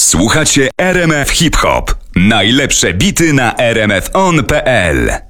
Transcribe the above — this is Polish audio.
Słuchacie RMF Hip Hop. Najlepsze bity na rmfon.pl.